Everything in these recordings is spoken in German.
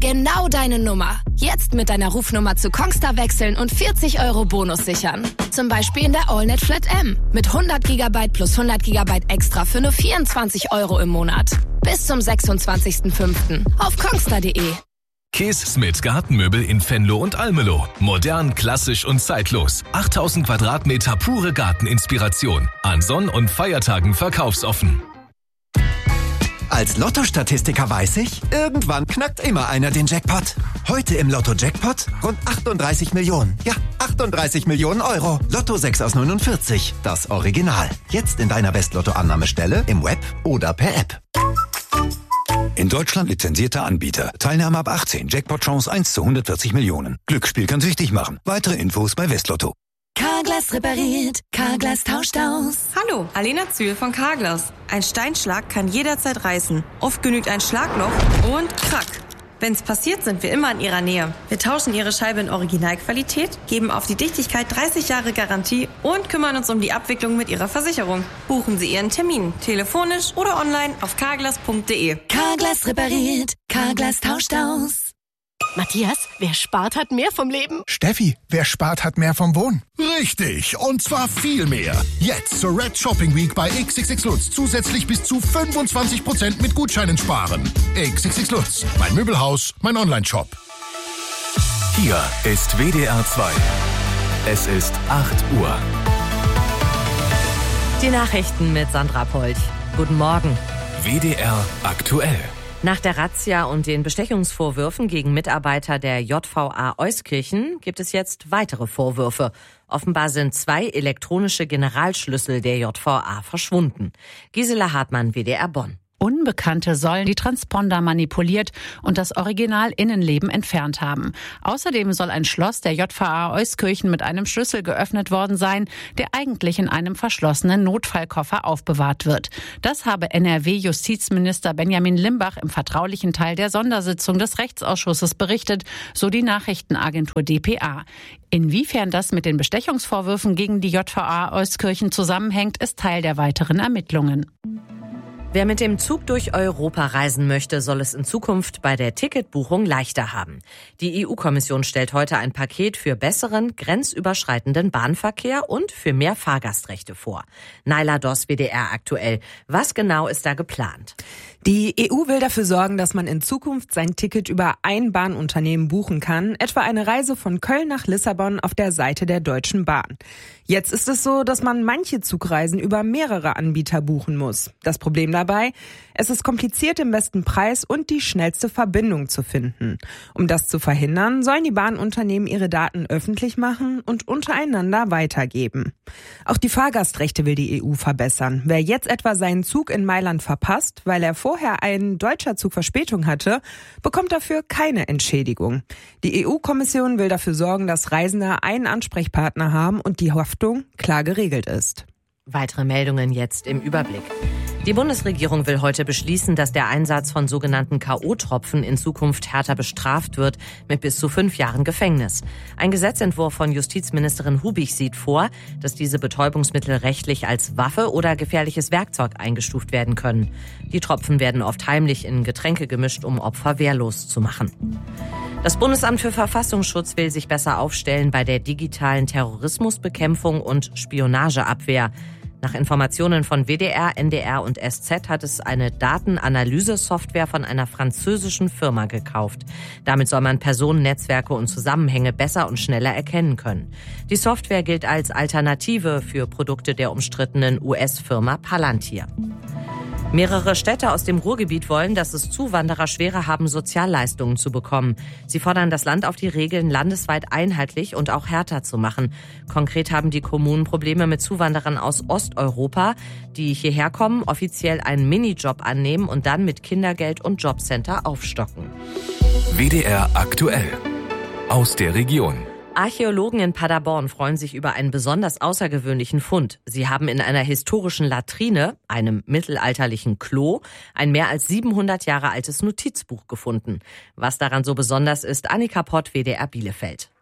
Genau deine Nummer. Jetzt mit deiner Rufnummer zu Kongstar wechseln und 40 € Bonus sichern. Zum Beispiel in der AllNet Flat M. Mit 100 GB plus 100 GB extra für nur 24 € im Monat. Bis zum 26.05. auf kongstar.de. Kees Smith Gartenmöbel in Venlo und Almelo. Modern, klassisch und zeitlos. 8000 Quadratmeter pure Garteninspiration. An Sonn- und Feiertagen verkaufsoffen. Als Lotto-Statistiker weiß ich, irgendwann knackt immer einer den Jackpot. Heute im Lotto-Jackpot rund 38 Millionen. Ja, 38 Millionen Euro. Lotto 6 aus 49, das Original. Jetzt in deiner West-Lotto-Annahmestelle, im Web oder per App. In Deutschland lizenzierter Anbieter. Teilnahme ab 18. Jackpot-Chance 1 zu 140 Millionen. Glücksspiel kann süchtig machen. Weitere Infos bei Westlotto. Carglass repariert, Carglass tauscht aus. Hallo, Alena Zühl von Carglass. Ein Steinschlag kann jederzeit reißen. Oft genügt ein Schlagloch und krack. Wenn's passiert, sind wir immer in Ihrer Nähe. Wir tauschen Ihre Scheibe in Originalqualität, geben auf die Dichtigkeit 30 Jahre Garantie und kümmern uns um die Abwicklung mit Ihrer Versicherung. Buchen Sie Ihren Termin, telefonisch oder online auf carglass.de. Carglass repariert, Carglass tauscht aus. Matthias, wer spart, hat mehr vom Leben. Steffi, wer spart, hat mehr vom Wohnen. Richtig, und zwar viel mehr. Jetzt zur Red Shopping Week bei XXX Lutz zusätzlich bis zu 25% mit Gutscheinen sparen. XXX Lutz, mein Möbelhaus, mein Online-Shop. Hier ist WDR 2. Es ist 8 Uhr. Die Nachrichten mit Sandra Polch. Guten Morgen. WDR aktuell. Nach der Razzia und den Bestechungsvorwürfen gegen Mitarbeiter der JVA Euskirchen gibt es jetzt weitere Vorwürfe. Offenbar sind 2 elektronische Generalschlüssel der JVA verschwunden. Gisela Hartmann, WDR Bonn. Unbekannte sollen die Transponder manipuliert und das Original-Innenleben entfernt haben. Außerdem soll ein Schloss der JVA Euskirchen mit einem Schlüssel geöffnet worden sein, der eigentlich in einem verschlossenen Notfallkoffer aufbewahrt wird. Das habe NRW-Justizminister Benjamin Limbach im vertraulichen Teil der Sondersitzung des Rechtsausschusses berichtet, so die Nachrichtenagentur dpa. Inwiefern das mit den Bestechungsvorwürfen gegen die JVA Euskirchen zusammenhängt, ist Teil der weiteren Ermittlungen. Wer mit dem Zug durch Europa reisen möchte, soll es in Zukunft bei der Ticketbuchung leichter haben. Die EU-Kommission stellt heute ein Paket für besseren, grenzüberschreitenden Bahnverkehr und für mehr Fahrgastrechte vor. Naila Doss, WDR aktuell. Was genau ist da geplant? Die EU will dafür sorgen, dass man in Zukunft sein Ticket über ein Bahnunternehmen buchen kann, etwa eine Reise von Köln nach Lissabon auf der Seite der Deutschen Bahn. Jetzt ist es so, dass man manche Zugreisen über mehrere Anbieter buchen muss. Das Problem dabei, es ist kompliziert, den besten Preis und die schnellste Verbindung zu finden. Um das zu verhindern, sollen die Bahnunternehmen ihre Daten öffentlich machen und untereinander weitergeben. Auch die Fahrgastrechte will die EU verbessern. Wer jetzt etwa seinen Zug in Mailand verpasst, weil er vorher ein deutscher Zug Verspätung hatte, bekommt dafür keine Entschädigung. Die EU-Kommission will dafür sorgen, dass Reisende einen Ansprechpartner haben und die Haftung klar geregelt ist. Weitere Meldungen jetzt im Überblick. Die Bundesregierung will heute beschließen, dass der Einsatz von sogenannten K.O.-Tropfen in Zukunft härter bestraft wird, mit bis zu 5 Jahren Gefängnis. Ein Gesetzentwurf von Justizministerin Hubig sieht vor, dass diese Betäubungsmittel rechtlich als Waffe oder gefährliches Werkzeug eingestuft werden können. Die Tropfen werden oft heimlich in Getränke gemischt, um Opfer wehrlos zu machen. Das Bundesamt für Verfassungsschutz will sich besser aufstellen bei der digitalen Terrorismusbekämpfung und Spionageabwehr. Nach Informationen von WDR, NDR und SZ hat es eine Datenanalyse-Software von einer französischen Firma gekauft. Damit soll man Personennetzwerke und Zusammenhänge besser und schneller erkennen können. Die Software gilt als Alternative für Produkte der umstrittenen US-Firma Palantir. Mehrere Städte aus dem Ruhrgebiet wollen, dass es Zuwanderer schwerer haben, Sozialleistungen zu bekommen. Sie fordern das Land auf, die Regeln landesweit einheitlich und auch härter zu machen. Konkret haben die Kommunen Probleme mit Zuwanderern aus Osteuropa, die hierher kommen, offiziell einen Minijob annehmen und dann mit Kindergeld und Jobcenter aufstocken. WDR aktuell. Aus der Region. Archäologen in Paderborn freuen sich über einen besonders außergewöhnlichen Fund. Sie haben in einer historischen Latrine, einem mittelalterlichen Klo, ein mehr als 700 Jahre altes Notizbuch gefunden. Was daran so besonders ist, Annika Pott, WDR Bielefeld.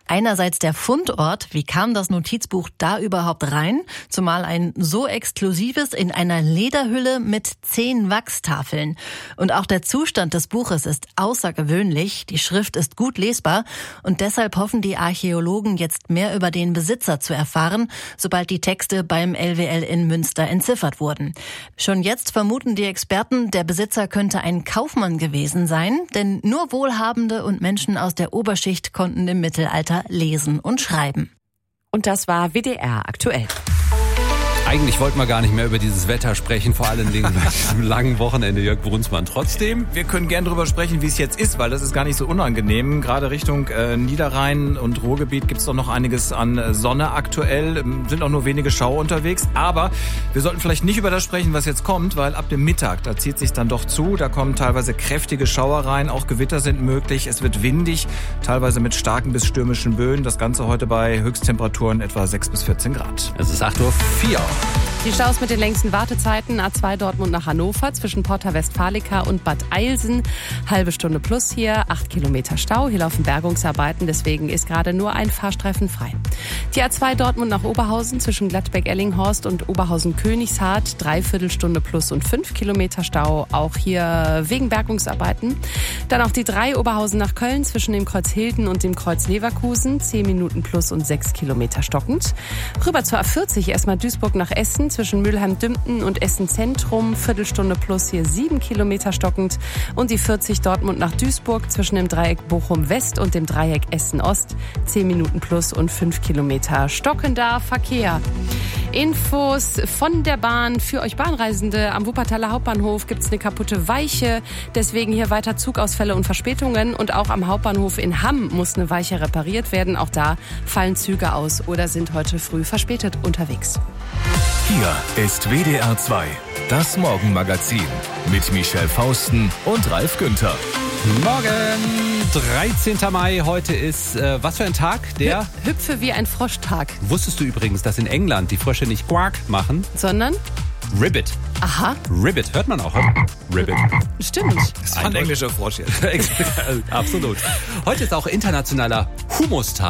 Einerseits der Fundort, wie kam das Notizbuch da überhaupt rein? Zumal ein so exklusives in einer Lederhülle mit 10 Wachstafeln. Und auch der Zustand des Buches ist außergewöhnlich, die Schrift ist gut lesbar und deshalb hoffen die Archäologen jetzt mehr über den Besitzer zu erfahren, sobald die Texte beim LWL in Münster entziffert wurden. Schon jetzt vermuten die Experten, der Besitzer könnte ein Kaufmann gewesen sein, denn nur Wohlhabende und Menschen aus der Oberschicht konnten im Mittelalter lesen und schreiben. Und das war WDR aktuell. Eigentlich wollten wir gar nicht mehr über dieses Wetter sprechen, vor allen Dingen bei diesem langen Wochenende, Jörg Brunsmann. Trotzdem, wir können gern drüber sprechen, wie es jetzt ist, weil das ist gar nicht so unangenehm. Gerade Richtung Niederrhein und Ruhrgebiet gibt es doch noch einiges an Sonne aktuell. Sind auch nur wenige Schauer unterwegs. Aber wir sollten vielleicht nicht über das sprechen, was jetzt kommt, weil ab dem Mittag, da zieht sich dann doch zu. Da kommen teilweise kräftige Schauer rein. Auch Gewitter sind möglich. Es wird windig, teilweise mit starken bis stürmischen Böen. Das Ganze heute bei Höchsttemperaturen etwa 6 bis 14 Grad. Es ist 8:04 Uhr. Die Staus mit den längsten Wartezeiten, A2 Dortmund nach Hannover zwischen Porta Westfalica und Bad Eilsen. Halbe Stunde plus hier, 8 Kilometer Stau. Hier laufen Bergungsarbeiten, deswegen ist gerade nur ein Fahrstreifen frei. Die A2 Dortmund nach Oberhausen zwischen Gladbeck-Ellinghorst und Oberhausen-Königshardt. 3/4 Stunde plus und 5 Kilometer Stau, auch hier wegen Bergungsarbeiten. Dann auch die 3 Oberhausen nach Köln zwischen dem Kreuz Hilden und dem Kreuz Leverkusen. 10 Minuten plus und 6 Kilometer stockend. Rüber zur A40, erstmal Duisburg nach Essen zwischen Mülheim-Dümpten und Essen-Zentrum. Viertelstunde plus hier 7 Kilometer stockend. Und die 40 Dortmund nach Duisburg zwischen dem Dreieck Bochum-West und dem Dreieck Essen-Ost. 10 Minuten plus und 5 Kilometer stockender Verkehr. Infos von der Bahn für euch Bahnreisende. Am Wuppertaler Hauptbahnhof gibt es eine kaputte Weiche. Deswegen hier weiter Zugausfälle und Verspätungen. Und auch am Hauptbahnhof in Hamm muss eine Weiche repariert werden. Auch da fallen Züge aus oder sind heute früh verspätet unterwegs. Hier ist WDR 2, das Morgenmagazin mit Michelle Fausten und Ralf Günther. Morgen, 13. Mai, heute ist, was für ein Tag? Der Hüpfe wie ein Froschtag. Wusstest du übrigens, dass in England die Frösche nicht Quack machen? Sondern? Ribbit. Aha. Ribbit, hört man auch. Ribbit. Stimmt. Das war ein englischer Frosch jetzt. Absolut. Heute ist auch internationaler Humustag.